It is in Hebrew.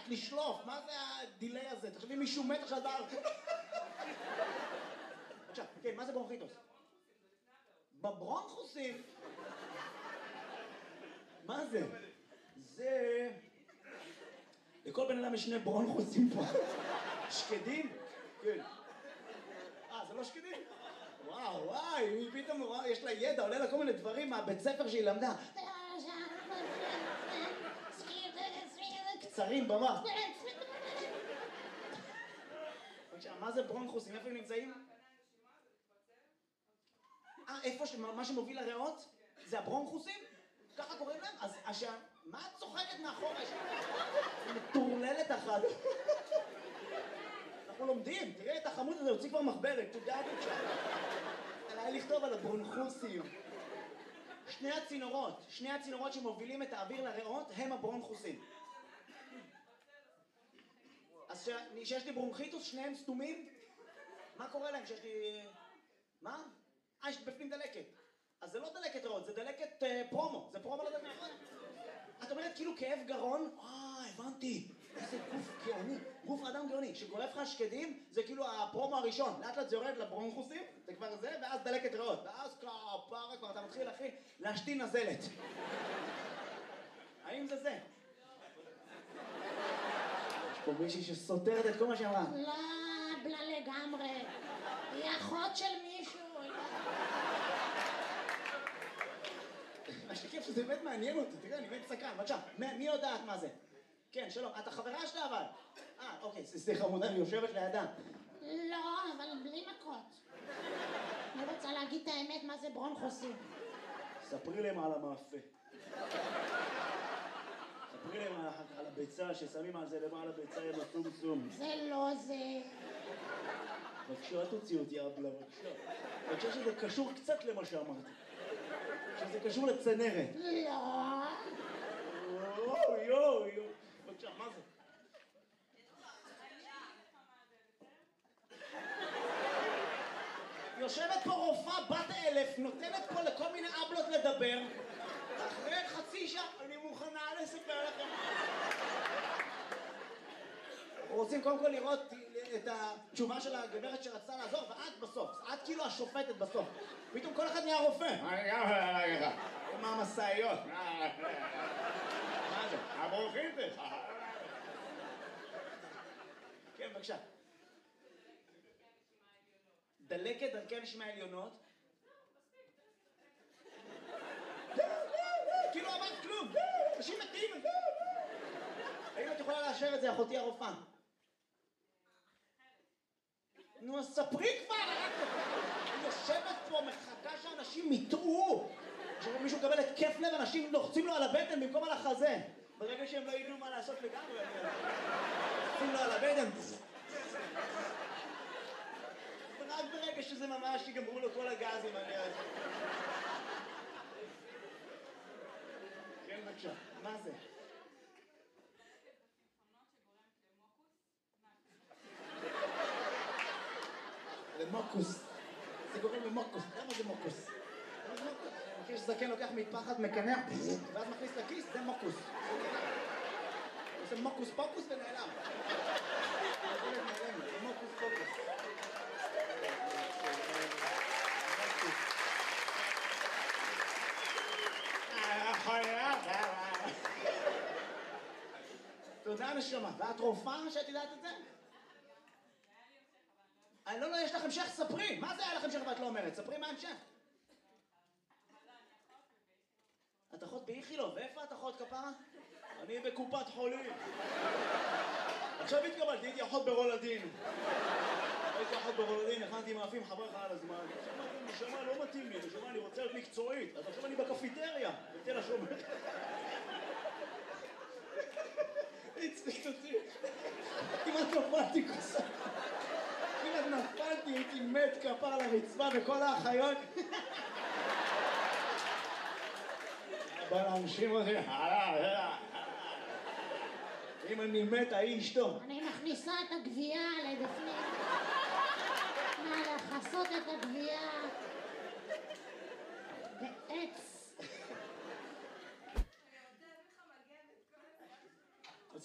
לשלוף, מה זה הדיליי הזה? תחשבי מישהו מת עכשיו דבר. עכשיו, כן, מה זה ברונכיטוס? בברונכוסים? מה זה? זה... לכל בן אדם יש שני ברונכוסים פה. שקדים? כן. זה לא שקדים? וואו, היא פתאום, יש לה ידע, עולה לה כל מיני דברים מהבית ספר שהיא למדה. קצרים במח. מה זה ברונכוסים? איפה הם נמצאים? איפה מה שמוביל לריאות? זה הברונכוסים? ככה קוראים להם? אז מה את צוחקת מאחורה? מטורללת אחת. אנחנו לומדים, תראה את החמוד הזה, הוציא כבר מחברת, תודה בבקשה. עליי לכתוב על הברונכוסים. שני הצינורות שמובילים את האוויר לריאות הם הברונכוסים. אז שיש לי ברונכיטוס, שניהם סתומים? מה קורה להם שיש לי... מה? יש בפנים דלקת. אז זה לא דלקת ריאות, זה דלקת פרומו. זה פרומו לדלקת ריאות. את אומרת כאילו כאב גרון? הבנתי. איזה גוף גאוני. גוף אדם גאוני. שגורף לך שקדים, זה כאילו הפרומו הראשון. לאט לאט זה יורד לברונכוסים, זה כבר זה, ואז דלקת ריאות. ואז כפרה כבר אתה מתחיל, אחי, להשתין נזלת. האם זה זה? יש פה מישהי שסותרת את כל מה שאמרה. לא, בלה לגמרי. היא אחות של מישהו. מה שכיף שזה באמת מעניין אותי, תראה, אני באמת סקרן, בבקשה, מי יודעת מה זה? כן, שלום, את החברה שלה אבל? אוקיי, סליחה חמודה, אני יושבת לידה. לא, אבל בלי מכות. אני רוצה להגיד את האמת, מה זה ברונכוסים. ספרי להם על המאפה. ספרי להם על הביצה, ששמים על זה למעלה ביצה עם הסום. זה לא זה. בבקשה, אל תוציא אותי אבלה, בבקשה. אני חושב שזה קשור קצת למה שאמרתי. שזה קשור לצנרת. לא. יואו. בבקשה, מה זה? יושבת פה רופאה בת 1000, נותנת פה לכל מיני אבלות לדבר. אחרי חצי שעה, אני מוכנה לספר לכם. רוצים קודם כל לראות את התשובה של הגברת שרצתה לעזור, ואת בסוף, את כאילו השופטת בסוף. פתאום כל אחד נהיה רופא. עם המסעיות. מה זה? הברונכיטוס. כן, בבקשה. דלקת דרכי הנשימה העליונות. כאילו אמרת כלום. אנשים מתים. האם את יכולה לאשר את זה, אחותי הרופאה? נו, אז ספרי כבר! אני יושבת פה, מחכה שאנשים יטעו. כשמישהו מקבל התקף לב, אנשים לוחצים לו על הבטן במקום על החזה. ברגע שהם לא ידעו מה לעשות לגמרי, לוחצים לו על הבטן. ורק ברגע שזה ממש יגמרו לו כל הגזים, אני יודע. כן, בבקשה, מה זה? למוקוס. זה גורם למוקוס. למה זה מוקוס? אני מכיר שזקן לוקח מטפחת, מקנח, ואז מכניס לכיס, זה מוקוס. זה מוקוס פוקוס ונעלם. זה מוקוס פוקוס. תודה נשמה. ואת רופאה שאת יודעת את זה? לא, יש לך המשך, ספרי. מה זה היה לך המשך ואת לא אומרת? ספרי מה המשך. את אחות באיכילוב, ואיפה את אחות כפרה? אני בקופת חולים. עכשיו התקבלתי, הייתי אחות ברולדין. הייתי אחות ברולדין, הכנתי מאפים חברך על הזמן. נשמה לא מתאים לי, נשמה אני רוצה להיות מקצועית. אז עכשיו אני בקפיטריה, בתל השומר. הצחיק אותי. כמעט נפלתי כוסה. כמעט נפלתי, הייתי מת כפר על הרצפה וכל האחיות. בא להנשים אותי, אם אני מת, ההיא אשתו. אני מכניסה את הגבייה לבפנים. מה, לחסות את הגבייה.